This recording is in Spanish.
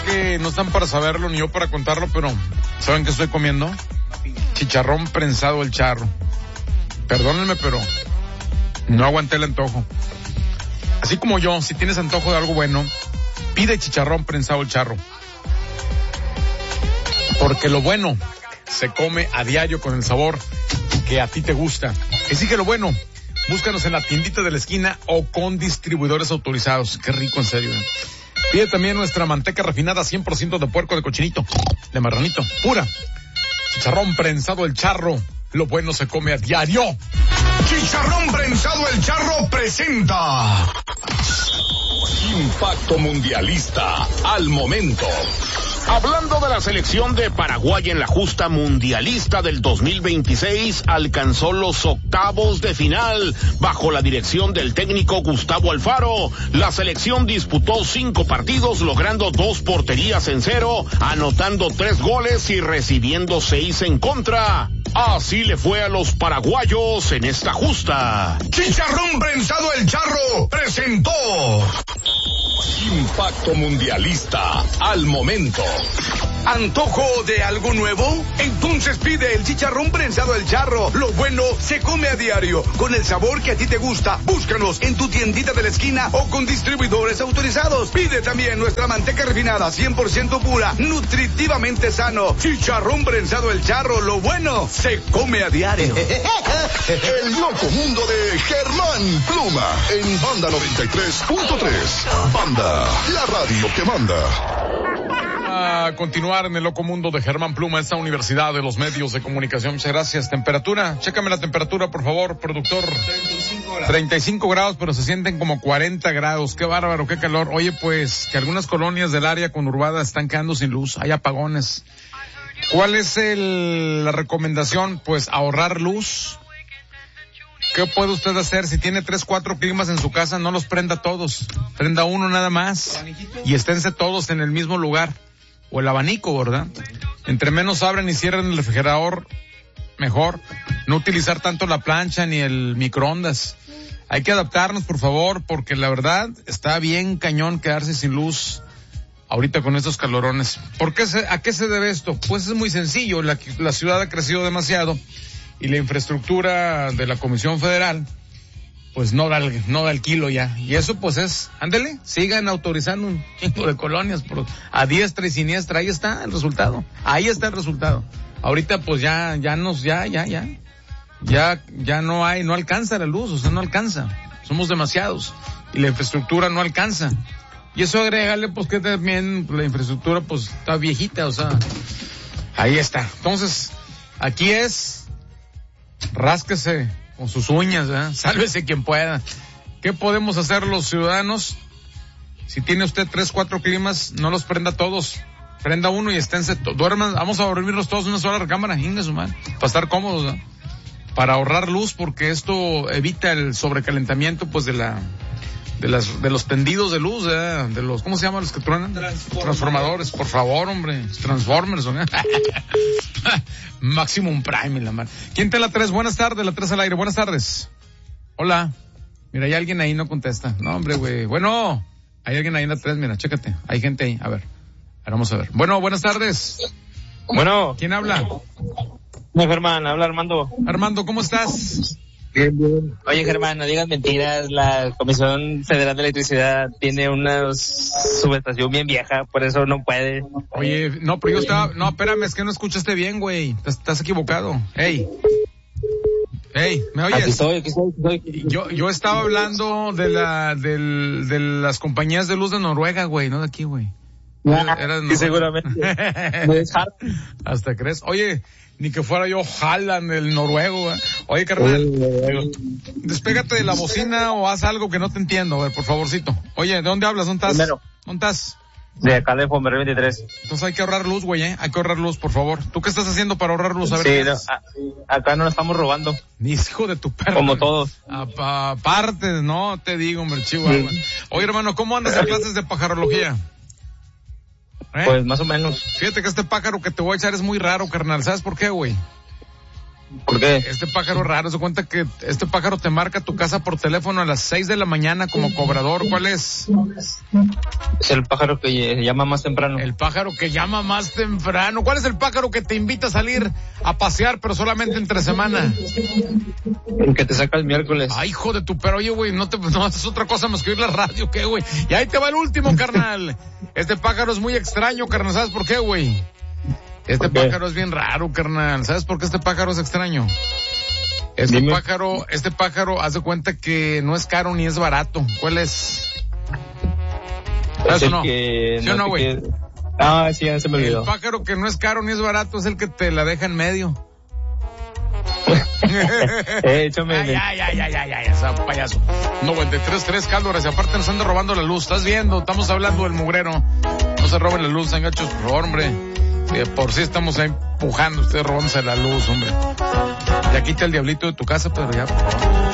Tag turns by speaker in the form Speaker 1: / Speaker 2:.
Speaker 1: Que no están para saberlo ni yo para contarlo, pero ¿saben qué estoy comiendo? Chicharrón prensado El Charro. Perdónenme, pero no aguanté el antojo. Así como yo, si tienes antojo de algo bueno, pide chicharrón prensado El Charro. Porque lo bueno se come a diario con el sabor que a ti te gusta. Exige lo bueno. Búscanos en la tiendita de la esquina o con distribuidores autorizados. Qué rico, en serio. Pide también nuestra manteca refinada 100% de puerco, de cochinito, de marranito, pura. Chicharrón prensado El Charro. Lo bueno se come a diario.
Speaker 2: Chicharrón prensado El Charro presenta
Speaker 3: Impacto Mundialista al momento. Hablando de la selección de Paraguay en la justa mundialista del 2026, alcanzó los octavos de final. Bajo la dirección del técnico Gustavo Alfaro, la selección disputó 5 partidos, logrando 2 porterías en 0, anotando 3 goles y recibiendo 6 en contra. Así le fue a los paraguayos en esta justa.
Speaker 2: Chicharrón prensado El Charro presentó
Speaker 3: Impacto Mundialista al momento.
Speaker 2: ¿Antojo de algo nuevo? Entonces pide el chicharrón prensado El Charro. Lo bueno se come a diario, con el sabor que a ti te gusta. Búscanos en tu tiendita de la esquina o con distribuidores autorizados. Pide también nuestra manteca refinada 100% pura, nutritivamente sano. Chicharrón prensado El Charro. Lo bueno se come a diario.
Speaker 4: El loco mundo de Germán Pluma en Banda 93.3. Banda, la radio que manda.
Speaker 1: A continuar en el loco mundo de Germán Pluma, esta universidad de los medios de comunicación. Muchas gracias. Temperatura, chécame la temperatura, por favor, productor.
Speaker 5: 35 grados.
Speaker 1: 35 grados, pero se sienten como 40 grados. Qué bárbaro, qué calor. Oye, pues, que algunas colonias del área conurbada están quedando sin luz. Hay apagones. ¿Cuál es la recomendación? Pues ahorrar luz. ¿Qué puede usted hacer? Si tiene 3, 4 climas en su casa, no los prenda todos. Prenda uno nada más. Y esténse todos en el mismo lugar. O el abanico, ¿verdad? Entre menos abran y cierren el refrigerador, mejor. No utilizar tanto la plancha ni el microondas. Hay que adaptarnos, por favor, porque la verdad está bien cañón quedarse sin luz ahorita con estos calorones. ¿A qué se debe esto? Pues es muy sencillo. La ciudad ha crecido demasiado y la infraestructura de la Comisión Federal pues no da el kilo ya. Y eso pues ándele, sigan autorizando un chingo de colonias a diestra y siniestra. Ahí está el resultado. Ahorita pues ya no alcanza la luz, o sea, no alcanza. Somos demasiados y la infraestructura no alcanza. Y eso agrégale pues que también la infraestructura pues está viejita, o sea, ahí está. Entonces, aquí rásquese con sus uñas, ¿eh? Sálvese quien pueda. ¿Qué podemos hacer los ciudadanos? Si tiene usted 3, 4 climas, no los prenda todos. Prenda uno y esténse, duerman, vamos a dormirlos todos en una sola recámara, inga su madre, para estar cómodos, ¿no? Para ahorrar luz, porque esto evita el sobrecalentamiento, pues, de los tendidos de luz, de los, ¿cómo se llaman los que truenan? Transformadores, por favor, hombre, Transformers, ¿no? Maximum Prime, la madre. ¿Quién te la 3? Buenas tardes, la 3 al aire, buenas tardes. Hola. Mira, hay alguien ahí, no contesta. No, hombre, güey. Bueno, hay alguien ahí en la 3, mira, chécate. Hay gente ahí, a ver, vamos a ver. Bueno, buenas tardes.
Speaker 6: Bueno.
Speaker 1: ¿Quién habla?
Speaker 6: No, Germán, habla Armando.
Speaker 1: Armando, ¿cómo estás?
Speaker 6: Bien, bien. Oye, Germán, no digas mentiras. La Comisión Federal de Electricidad tiene una subestación bien vieja, por eso no puede.
Speaker 1: Oye, no, pero no, espérame, es que no escuchaste bien, güey. Estás equivocado. Ey, ¿me oyes?
Speaker 6: Aquí estoy.
Speaker 1: Yo estaba hablando de las compañías de luz de Noruega, güey, no de aquí, güey.
Speaker 6: Sí, seguramente.
Speaker 1: Hasta crees. Oye, ni que fuera yo Haaland, el noruego, güey. Oye, carnal, despégate de la bocina o haz algo que no te entiendo, a ver, por favorcito. Oye, ¿de dónde hablas? ¿Dónde estás? ¿Dónde estás?
Speaker 6: De acá de Fomerel 23.
Speaker 1: Entonces hay que ahorrar luz, güey, Hay que ahorrar luz, por favor. ¿Tú qué estás haciendo para ahorrar luz? A ver.
Speaker 6: Sí, acá no nos estamos robando.
Speaker 1: Ni hijo de tu perro.
Speaker 6: Como todos.
Speaker 1: Aparte, no, te digo, hombre, Chihuahua. Oye, hermano, ¿cómo andas en clases de pajarología?
Speaker 6: Pues más o menos.
Speaker 1: Fíjate que este pájaro que te voy a echar es muy raro, carnal. ¿Sabes por qué, güey?
Speaker 6: ¿Por qué?
Speaker 1: Este pájaro raro, se cuenta que este pájaro te marca tu casa por teléfono a las 6 de la mañana como cobrador. ¿Cuál es?
Speaker 6: Es el pájaro que llama más temprano.
Speaker 1: El pájaro que llama más temprano. ¿Cuál es el pájaro que te invita a salir a pasear, pero solamente entre semana?
Speaker 6: El que te saca el miércoles.
Speaker 1: Ay, hijo de tu, pero oye, güey, no haces otra cosa más que oír la radio, ¿qué, güey? Y ahí te va el último, carnal. Este pájaro es muy extraño, carnal, ¿sabes por qué, güey? Este pájaro es bien raro, carnal. ¿Sabes por qué este pájaro es extraño? Este pájaro, haz de cuenta que no es caro ni es barato. ¿Cuál es? ¿Sabes o no? ¿Sí o no, güey?
Speaker 6: Sí, ya se me olvidó.
Speaker 1: El pájaro que no es caro ni es barato es el que te la deja en medio.
Speaker 6: Échame.
Speaker 1: Ya, payaso. 93.3, Cáldoras, y aparte nos anda robando la luz. ¿Estás viendo? Estamos hablando del mugrero. No se roben la luz, engachos, por favor, hombre. Por si estamos ahí empujando, ustedes robándose la luz, hombre. Ya quita el diablito de tu casa, pero ya, por favor.